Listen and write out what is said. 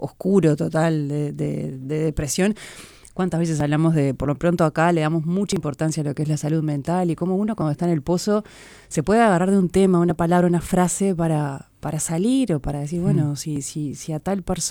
oscuro total de depresión. ¿Cuántas veces hablamos por lo pronto acá le damos mucha importancia a lo que es la salud mental y cómo uno cuando está en el pozo se puede agarrar de un tema, una palabra, una frase para salir o para decir, bueno, si a tal persona